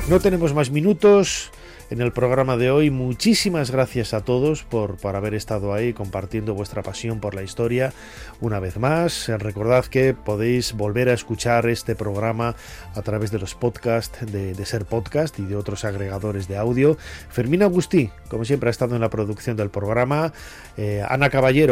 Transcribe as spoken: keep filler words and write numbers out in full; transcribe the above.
No tenemos más minutos en el programa de hoy. Muchísimas gracias a todos por, por haber estado ahí compartiendo vuestra pasión por la historia una vez más. Recordad que podéis volver a escuchar este programa a través de los podcasts de, de Ser Podcast y de otros agregadores de audio. Fermín Agustí, como siempre, ha estado en la producción del programa. Eh, Ana Caballero